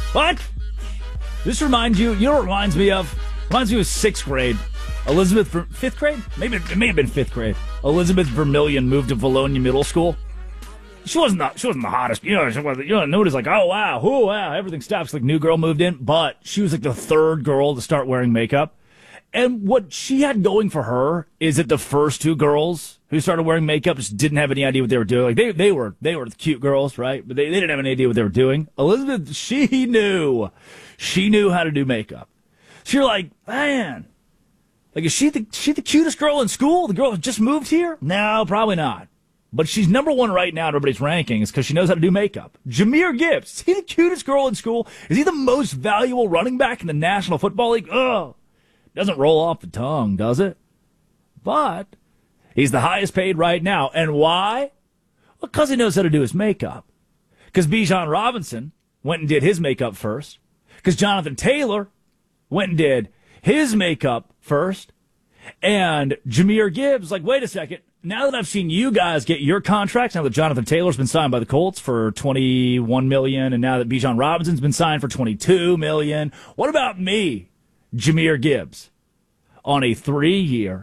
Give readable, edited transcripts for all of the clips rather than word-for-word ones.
What? This reminds you, what it reminds me of? Reminds me of 6th grade. Elizabeth, 5th grade? Maybe it may have been 5th grade. Elizabeth Vermillion moved to Valonia Middle School. She wasn't the hottest. She wasn't, nobody's like, oh, wow, everything stops. Like, new girl moved in. But she was like the 3rd girl to start wearing makeup. And what she had going for her is that the first 2 girls who started wearing makeup just didn't have any idea what they were doing. Like, they were the cute girls, right? But they didn't have any idea what they were doing. Elizabeth, she knew how to do makeup. So you're like, man, like, is she the cutest girl in school? The girl who just moved here? No, probably not. But she's number 1 right now in everybody's rankings because she knows how to do makeup. Jahmyr Gibbs, is he the cutest girl in school? Is he the most valuable running back in the National Football League? Ugh. Doesn't roll off the tongue, does it? But he's the highest paid right now. And why? Well, because he knows how to do his makeup. Because Bijan Robinson went and did his makeup first. Because Jonathan Taylor went and did his makeup first. And Jahmyr Gibbs, like, wait a second. Now that I've seen you guys get your contracts, now that Jonathan Taylor's been signed by the Colts for $21 million, and now that Bijan Robinson's been signed for $22 million, what about me, Jahmyr Gibbs, on a 3-year,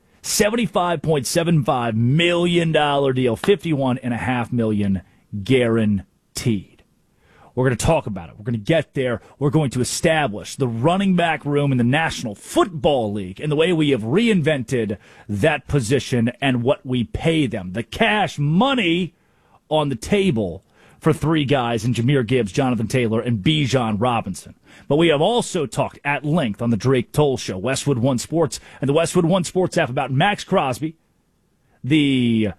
$75.75 million deal, $51.5 million guaranteed? We're going to talk about it. We're going to get there. We're going to establish the running back room in the National Football League and the way we have reinvented that position and what we pay them. The cash money on the table for 3 guys in Jahmyr Gibbs, Jonathan Taylor, and Bijan Robinson. But we have also talked at length on the Drake Toll Show, Westwood One Sports, and the Westwood One Sports app about Max Crosby, the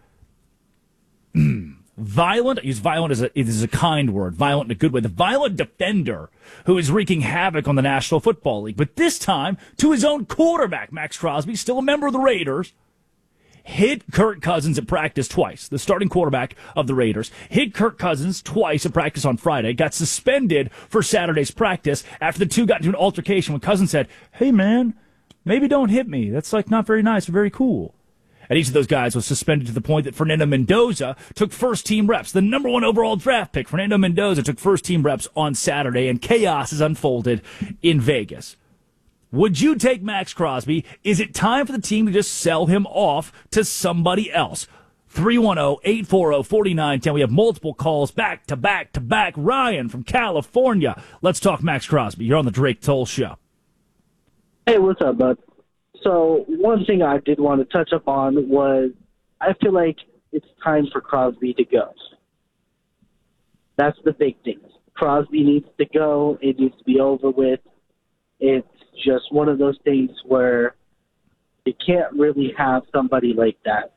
violent, I use violent as a kind word, violent in a good way, the violent defender who is wreaking havoc on the National Football League. But this time, to his own quarterback, Max Crosby, still a member of the Raiders, hit Kirk Cousins at practice twice. The starting quarterback of the Raiders hit Kirk Cousins twice at practice on Friday, got suspended for Saturday's practice after the two got into an altercation when Cousins said, hey man, maybe don't hit me. That's like not very nice or very cool. And each of those guys was suspended to the point that Fernando Mendoza took first-team reps. The number 1 overall draft pick, Fernando Mendoza, took first-team reps on Saturday, and chaos has unfolded in Vegas. Would you take Max Crosby? Is it time for the team to just sell him off to somebody else? 310-840-4910. We have multiple calls back to back to back. Ryan from California. Let's talk Max Crosby. You're on the Drake Toll Show. Hey, what's up, bud? So one thing I did want to touch up on was I feel like it's time for Crosby to go. That's the big thing. Crosby needs to go. It needs to be over with. It's just one of those things where you can't really have somebody like that.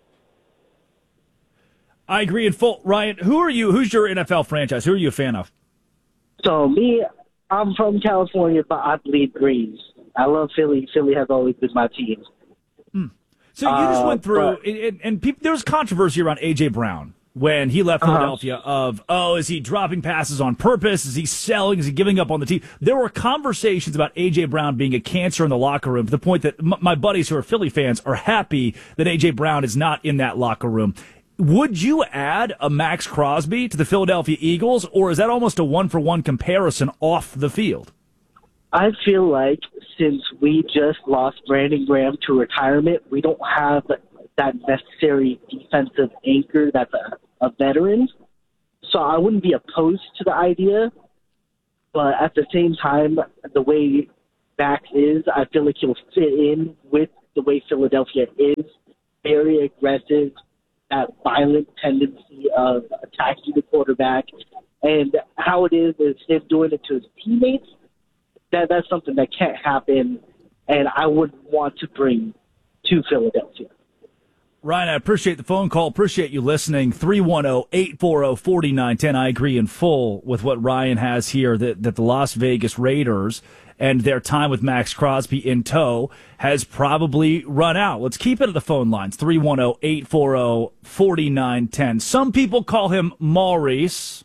I agree in full. Ryan, who are you? Who's your NFL franchise? Who are you a fan of? So me, I'm from California, but I bleed green. I love Philly. Philly has always been my team. So you just went through, and there was controversy around A.J. Brown when he left Philadelphia is he dropping passes on purpose? Is he selling? Is he giving up on the team? There were conversations about A.J. Brown being a cancer in the locker room to the point that my buddies who are Philly fans are happy that A.J. Brown is not in that locker room. Would you add a Max Crosby to the Philadelphia Eagles, or is that almost a one-for-one comparison off the field? I feel like since we just lost Brandon Graham to retirement, we don't have that necessary defensive anchor that's a veteran. So I wouldn't be opposed to the idea. But at the same time, the way Max is, I feel like he'll fit in with the way Philadelphia is. Very aggressive, that violent tendency of attacking the quarterback. And how it is him doing it to his teammates. That's something that can't happen, and I wouldn't want to bring to Philadelphia. Ryan, I appreciate the phone call. Appreciate you listening. 310-840-4910. I agree in full with what Ryan has here, that the Las Vegas Raiders and their time with Max Crosby in tow has probably run out. Let's keep it at the phone lines. 310-840-4910. Some people call him Maurice.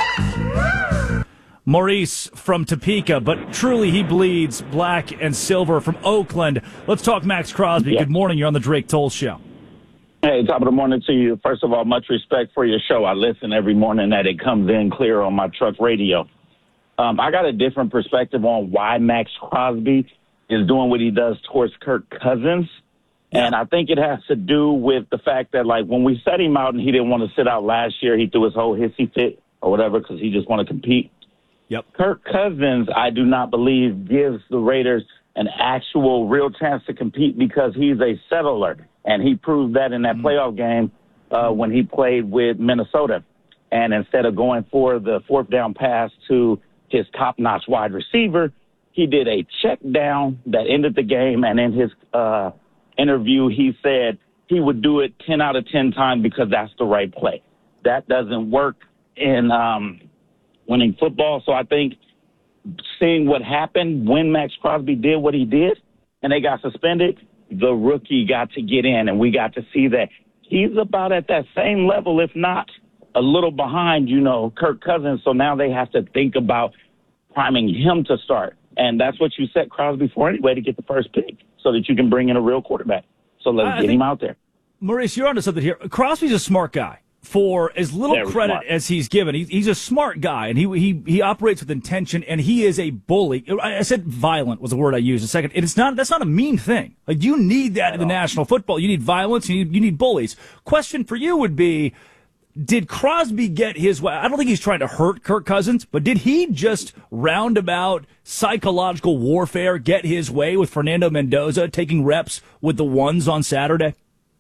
Maurice from Topeka, but truly he bleeds black and silver from Oakland. Let's talk Max Crosby. Good morning. You're on the Drake Toll Show. Hey, top of the morning to you. First of all, much respect for your show. I listen every morning that it comes in clear on my truck radio. I got a different perspective on why Max Crosby is doing what he does towards Kirk Cousins. And I think it has to do with the fact that, like, when we set him out and he didn't want to sit out last year, he threw his whole hissy fit or whatever because he just want to compete. Yep. Kirk Cousins, I do not believe, gives the Raiders an actual real chance to compete because he's a settler. And he proved that in that playoff game when he played with Minnesota. And instead of going for the fourth down pass to his top-notch wide receiver, he did a check down that ended the game. And in his interview, he said he would do it 10 out of 10 times because that's the right play. That doesn't work in winning football. So I think seeing what happened when Max Crosby did what he did and they got suspended, the rookie got to get in, and we got to see that he's about at that same level, if not a little behind, Kirk Cousins. So now they have to think about priming him to start. And that's what you set Crosby for anyway, to get the first pick so that you can bring in a real quarterback. So let's get him out there. Maurice, you're onto something here. Crosby's a smart guy. For as little Very credit smart as he's given, he's a smart guy, and he operates with intention, and he is a bully. I said violent was the word I used a second. And that's not a mean thing. Like, you need that in the National Football. You need violence, you need bullies. Question for you would be, did Crosby get his way? I don't think he's trying to hurt Kirk Cousins, but did he just roundabout psychological warfare get his way with Fernando Mendoza taking reps with the ones on Saturday?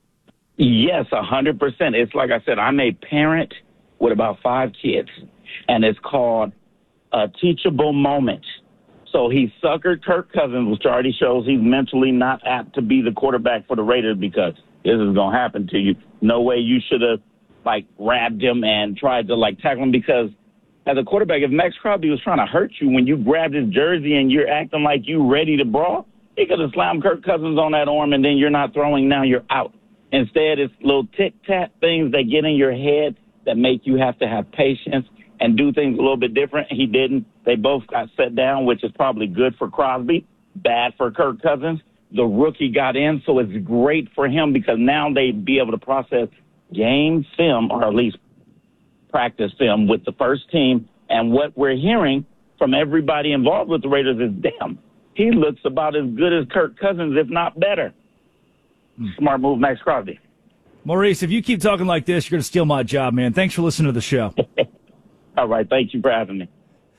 Yes, 100%. It's like I said, I'm a parent with about 5 kids, and it's called a teachable moment. So he suckered Kirk Cousins, which already shows he's mentally not apt to be the quarterback for the Raiders because this is going to happen to you. No way you should have, grabbed him and tried to, tackle him because as a quarterback, if Max Crosby was trying to hurt you when you grabbed his jersey and you're acting like you ready to brawl, he could have slammed Kirk Cousins on that arm, and then you're not throwing, now you're out. Instead, it's little tic-tac things that get in your head that make you have to have patience and do things a little bit different. He didn't. They both got set down, which is probably good for Crosby, bad for Kirk Cousins. The rookie got in, so it's great for him because now they'd be able to process game film, or at least practice film, with the first team. And what we're hearing from everybody involved with the Raiders is, damn, he looks about as good as Kirk Cousins, if not better. Smart move, Max Crosby. Maurice, if you keep talking like this, you're going to steal my job, man. Thanks for listening to the show. All right. Thank you for having me.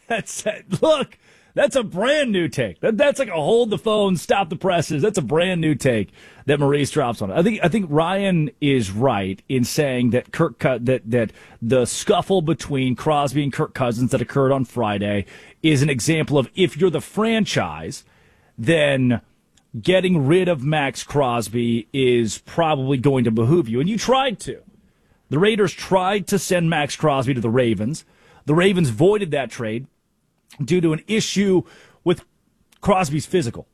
Look, that's a brand new take. That's like a hold the phone, stop the presses. That's a brand new take that Maurice drops on it. I think Ryan is right in saying that that the scuffle between Crosby and Kirk Cousins that occurred on Friday is an example of, if you're the franchise, then getting rid of Max Crosby is probably going to behoove you. And you tried to. The Raiders tried to send Max Crosby to the Ravens. The Ravens voided that trade due to an issue with Crosby's physical.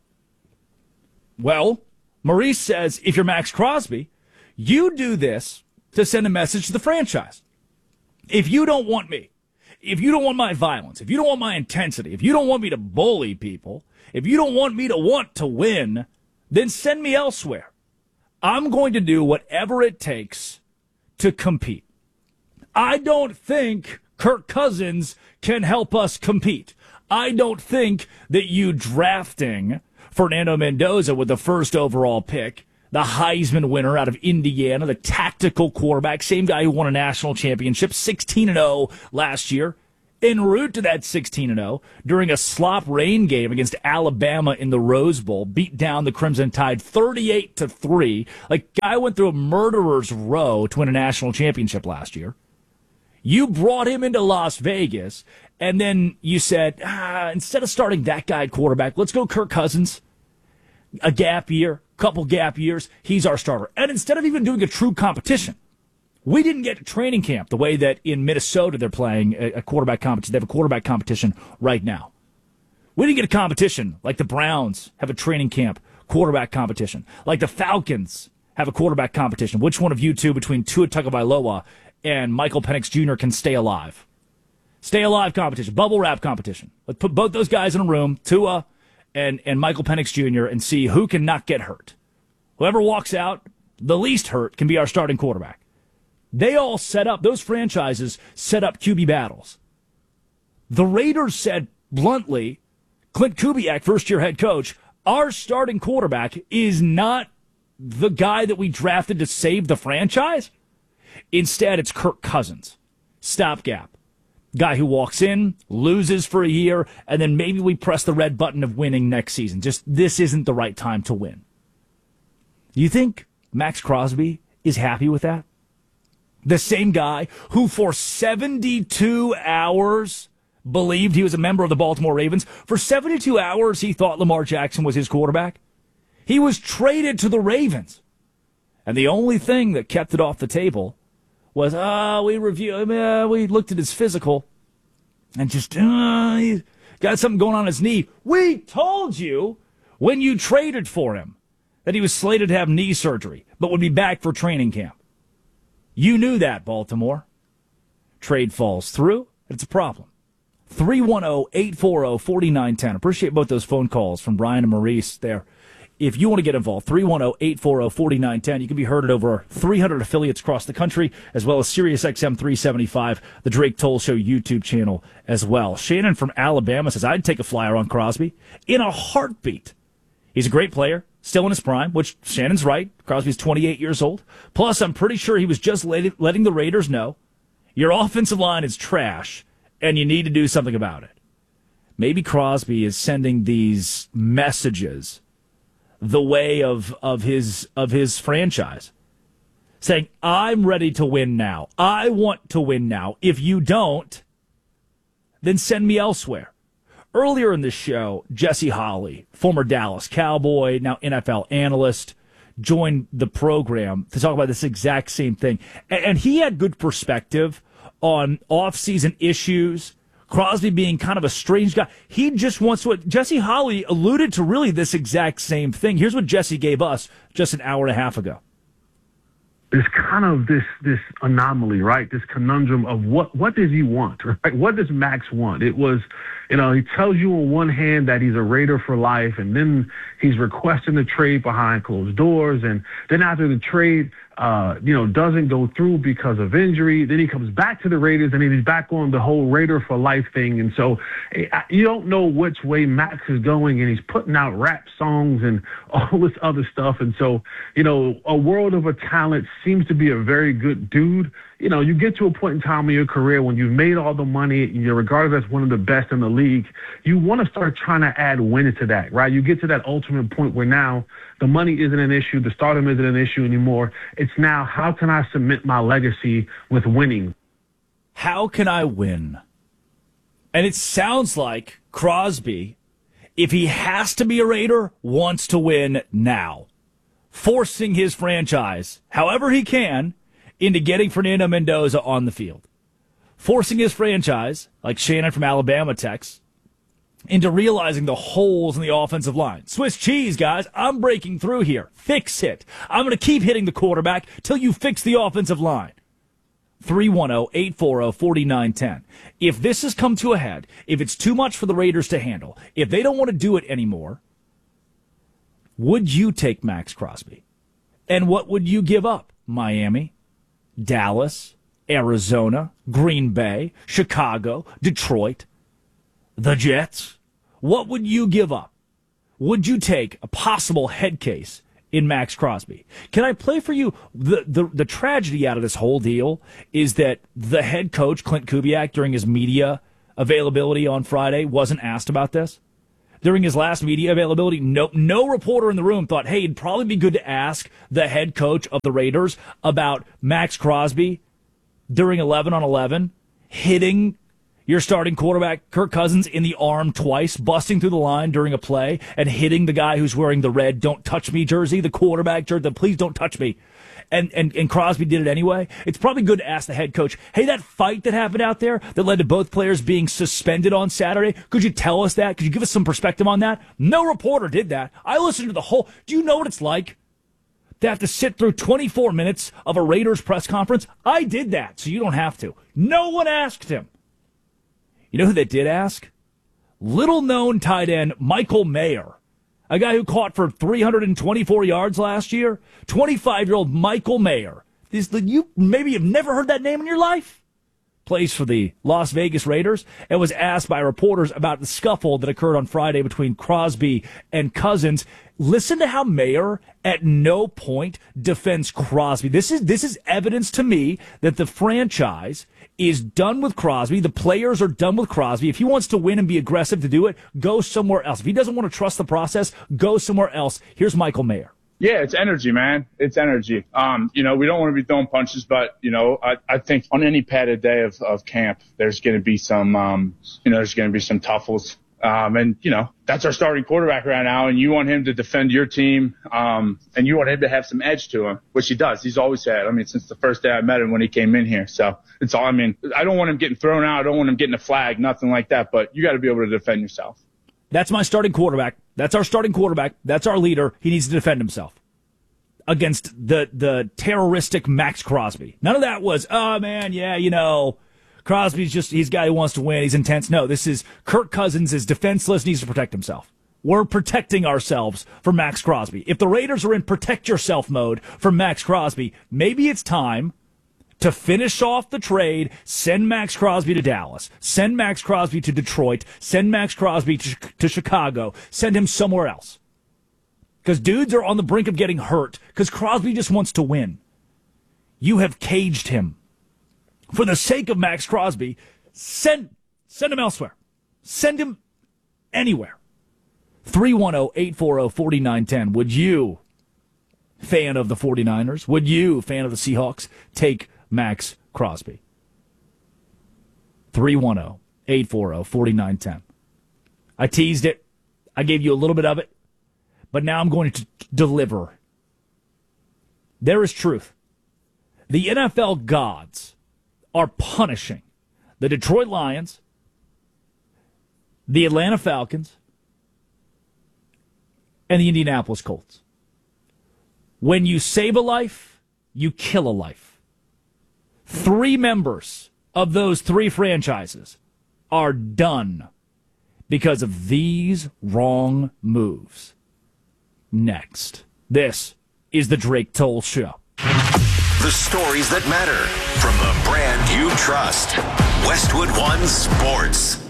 Well, Maurice says, if you're Max Crosby, you do this to send a message to the franchise. If you don't want me, if you don't want my violence, if you don't want my intensity, if you don't want me to bully people, if you don't want me to want to win, then send me elsewhere. I'm going to do whatever it takes to compete. I don't think Kirk Cousins can help us compete. I don't think that you drafting Fernando Mendoza with the first overall pick, the Heisman winner out of Indiana, the tactical quarterback, same guy who won a national championship, 16-0 last year, en route to that 16-0 during a slop rain game against Alabama in the Rose Bowl, beat down the Crimson Tide 38-3. Like, guy went through a murderer's row to win a national championship last year. You brought him into Las Vegas, and then you said, instead of starting that guy at quarterback, let's go Kirk Cousins. A gap year, couple gap years, he's our starter. And instead of even doing a true competition, we didn't get to training camp the way that in Minnesota they're playing a quarterback competition. They have a quarterback competition right now. We didn't get a competition like the Browns have a training camp quarterback competition, like the Falcons have a quarterback competition. Which one of you two between Tua Tagovailoa and Michael Penix Jr. can stay alive? Stay alive competition, bubble wrap competition. Let's put both those guys in a room, Tua and Michael Penix Jr., and see who can not get hurt. Whoever walks out the least hurt can be our starting quarterback. They all set up, those franchises set up QB battles. The Raiders said bluntly, Clint Kubiak, first-year head coach, our starting quarterback is not the guy that we drafted to save the franchise. Instead, it's Kirk Cousins. Stopgap. Guy who walks in, loses for a year, and then maybe we press the red button of winning next season. Just this isn't the right time to win. You think Max Crosby is happy with that? The same guy who for 72 hours believed he was a member of the Baltimore Ravens. For 72 hours, he thought Lamar Jackson was his quarterback. He was traded to the Ravens. And the only thing that kept it off the table was, we looked at his physical and just, he got something going on his knee. We told you when you traded for him that he was slated to have knee surgery, but would be back for training camp. You knew that, Baltimore. Trade falls through, and it's a problem. 310-840-4910. Appreciate both those phone calls from Brian and Maurice there. If you want to get involved, 310-840-4910. You can be heard at over 300 affiliates across the country, as well as SiriusXM 375, the Drake Toll Show YouTube channel as well. Shannon from Alabama says, I'd take a flyer on Crosby in a heartbeat. He's a great player, still in his prime, which Shannon's right. Crosby's 28 years old. Plus, I'm pretty sure he was just letting the Raiders know, your offensive line is trash, and you need to do something about it. Maybe Crosby is sending these messages the way of his franchise, saying, I'm ready to win now. I want to win now. If you don't, then send me elsewhere. Earlier in the show, Jesse Holley, former Dallas Cowboy, now NFL analyst, joined the program to talk about this exact same thing. And he had good perspective on off-season issues, Crosby being kind of a strange guy. He just wants to... Jesse Holley alluded to really this exact same thing. Here's what Jesse gave us just an hour and a half ago. It's kind of this anomaly, right? This conundrum of what does he want, right? What does Max want? It was, he tells you on one hand that he's a Raider for life, and then he's requesting the trade behind closed doors, and then after the trade, doesn't go through because of injury, then he comes back to the Raiders, and then he's back on the whole Raider for life thing, and so you don't know which way Max is going, and he's putting out rap songs and all this other stuff, and so, a world of a talent seems to be a very good dude. You get to a point in time in your career when you've made all the money and you're regarded as one of the best in the league, you want to start trying to add wins to that, right? You get to that ultimate point where now the money isn't an issue, the stardom isn't an issue anymore. It's now, how can I cement my legacy with winning? How can I win? And it sounds like Crosby, if he has to be a Raider, wants to win now, forcing his franchise, however he can, into getting Fernando Mendoza on the field. Forcing his franchise, like Shannon from Alabama texts, into realizing the holes in the offensive line. Swiss cheese, guys. I'm breaking through here. Fix it. I'm going to keep hitting the quarterback till you fix the offensive line. 310-840-4910. If this has come to a head, if it's too much for the Raiders to handle, if they don't want to do it anymore, would you take Max Crosby? And what would you give up? Miami, Dallas, Arizona, Green Bay, Chicago, Detroit, the Jets. What would you give up? Would you take a possible head case in Max Crosby? Can I play for you? The tragedy out of this whole deal is that the head coach, Clint Kubiak, during his media availability on Friday, wasn't asked about this. During his last media availability, no reporter in the room thought, hey, it'd probably be good to ask the head coach of the Raiders about Max Crosby during 11-on-11, hitting your starting quarterback, Kirk Cousins, in the arm twice, busting through the line during a play, and hitting the guy who's wearing the red "Don't Touch Me" jersey, the quarterback jersey, the "Please Don't Touch Me." And Crosby did it anyway. It's probably good to ask the head coach, hey, that fight that happened out there that led to both players being suspended on Saturday, could you tell us that? Could you give us some perspective on that? No reporter did that. I listened to the whole... Do you know what it's like to have to sit through 24 minutes of a Raiders press conference? I did that, so you don't have to. No one asked him. You know who they did ask? Little-known tight end Michael Mayer, a guy who caught for 324 yards last year. 25-year-old Michael Mayer. You maybe have never heard that name in your life. plays for the Las Vegas Raiders, and was asked by reporters about the scuffle that occurred on Friday between Crosby and Cousins. Listen to how Mayer at no point defends Crosby. This is evidence to me that the franchise is done with Crosby. The players are done with Crosby. If he wants to win and be aggressive to do it, go somewhere else. If he doesn't want to trust the process, go somewhere else. Here's Michael Mayer. Yeah, it's energy, man. It's energy. We don't want to be throwing punches, but, I think on any padded day of camp, there's going to be some, tuffles. That's our starting quarterback right now, and you want him to defend your team, and you want him to have some edge to him, which he does. He's always had. Since the first day I met him when he came in here. So it's all, I don't want him getting thrown out. I don't want him getting a flag, nothing like that, but you got to be able to defend yourself. That's my starting quarterback. That's our starting quarterback. That's our leader. He needs to defend himself against the terroristic Max Crosby. None of that was, oh, man, yeah, Crosby's he's a guy who wants to win. He's intense. No, this is Kirk Cousins is defenseless, needs to protect himself. We're protecting ourselves from Max Crosby. If the Raiders are in protect yourself mode from Max Crosby, maybe it's time to finish off the trade, send Max Crosby to Dallas, send Max Crosby to Detroit, send Max Crosby to Chicago, send him somewhere else. Because dudes are on the brink of getting hurt because Crosby just wants to win. You have caged him. For the sake of Max Crosby, send him elsewhere. Send him anywhere. 310-840-4910. Would you, fan of the 49ers, would you, fan of the Seahawks, take Max Crosby? 310-840-4910. I teased it. I gave you a little bit of it. But now I'm going to deliver. There is truth. The NFL gods are punishing the Detroit Lions, the Atlanta Falcons, and the Indianapolis Colts. When you save a life, you kill a life. 3 members of those 3 franchises are done because of these wrong moves. Next, this is the Drake Toll Show. The stories that matter from the brand you trust. Westwood One Sports.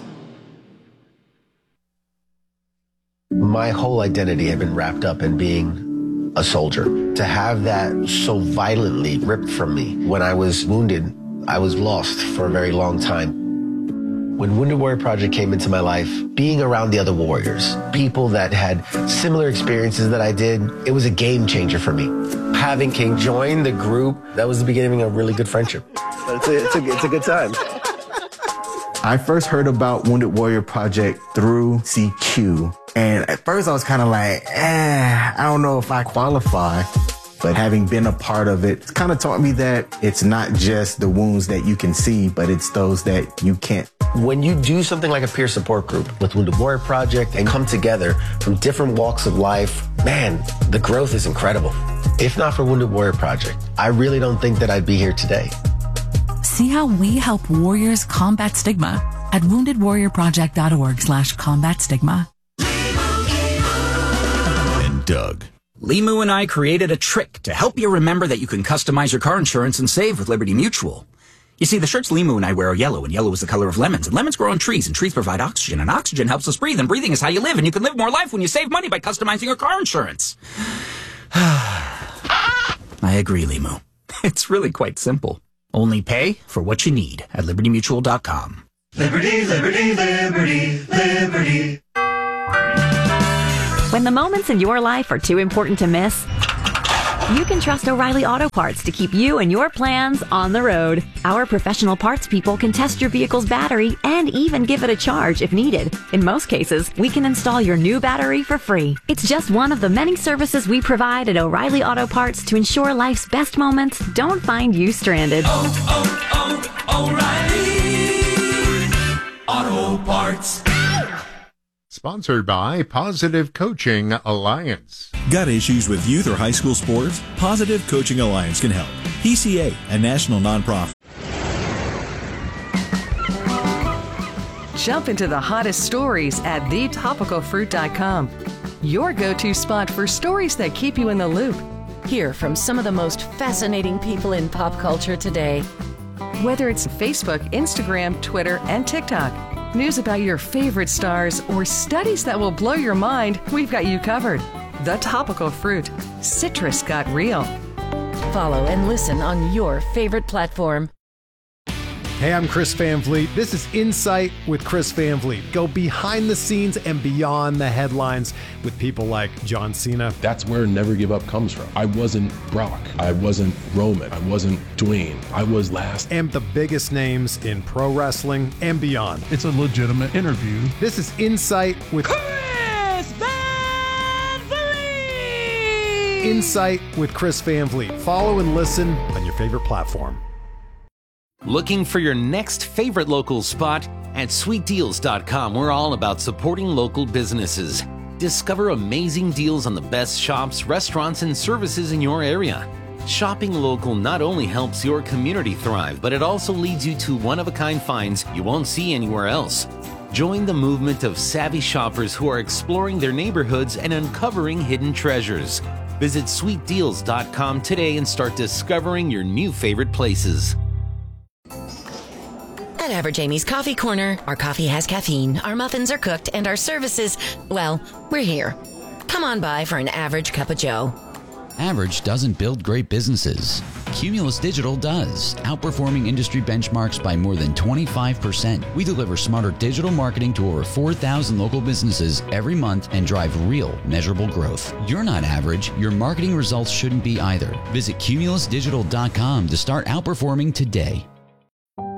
My whole identity had been wrapped up in being a soldier. To have that so violently ripped from me when I was wounded, I was lost for a very long time. When Wounded Warrior Project came into my life, being around the other warriors, people that had similar experiences that I did, it was a game changer for me. Having King join the group, that was the beginning of a really good friendship. It's a good time. I first heard about Wounded Warrior Project through CQ. And at first I was kind of like, I don't know if I qualify. But having been a part of it, it's kind of taught me that it's not just the wounds that you can see, but it's those that you can't. When you do something like a peer support group with Wounded Warrior Project and come together from different walks of life, man, the growth is incredible. If not for Wounded Warrior Project, I really don't think that I'd be here today. See how we help warriors combat stigma at woundedwarriorproject.org/combat stigma. And Doug. Limu and I created a trick to help you remember that you can customize your car insurance and save with Liberty Mutual. You see, the shirts Limu and I wear are yellow, and yellow is the color of lemons, and lemons grow on trees, and trees provide oxygen, and oxygen helps us breathe, and breathing is how you live, and you can live more life when you save money by customizing your car insurance. I agree, Limu. It's really quite simple. Only pay for what you need at libertymutual.com. Liberty, liberty, liberty, liberty. When the moments in your life are too important to miss, you can trust O'Reilly Auto Parts to keep you and your plans on the road. Our professional parts people can test your vehicle's battery and even give it a charge if needed. In most cases, we can install your new battery for free. It's just one of the many services we provide at O'Reilly Auto Parts to ensure life's best moments don't find you stranded. O'Reilly Auto Parts. Sponsored by Positive Coaching Alliance. Got issues with youth or high school sports? Positive Coaching Alliance can help. PCA, a national nonprofit. Jump into the hottest stories at thetopicalfruit.com. Your go-to spot for stories that keep you in the loop. Hear from some of the most fascinating people in pop culture today. Whether it's Facebook, Instagram, Twitter, and TikTok, news about your favorite stars, or studies that will blow your mind, we've got you covered. The Topical Fruit. Citrus got real. Follow and listen on your favorite platform. Hey, I'm Chris Van Vliet. This is Insight with Chris Van Vliet. Go behind the scenes and beyond the headlines with people like John Cena. That's where Never Give Up comes from. I wasn't Brock. I wasn't Roman. I wasn't Dwayne. I was last. And the biggest names in pro wrestling and beyond. It's a legitimate interview. This is Insight with Chris Van Vliet! Insight with Chris Van Vliet. Follow and listen on your favorite platform. Looking for your next favorite local spot? At sweetdeals.com, we're all about supporting local businesses. Discover amazing deals on the best shops, restaurants, and services in your area. Shopping local not only helps your community thrive, but it also leads you to one-of-a-kind finds you won't see anywhere else. Join the movement of savvy shoppers who are exploring their neighborhoods and uncovering hidden treasures. Visit sweetdeals.com today and start discovering your new favorite places. At Average Amy's Coffee Corner, our coffee has caffeine, our muffins are cooked, and our services, well, we're here. Come on by for an average cup of joe. Average doesn't build great businesses. Cumulus Digital does, outperforming industry benchmarks by more than 25%. We deliver smarter digital marketing to over 4,000 local businesses every month and drive real, measurable growth. You're not average. Your marketing results shouldn't be either. Visit cumulusdigital.com to start outperforming today.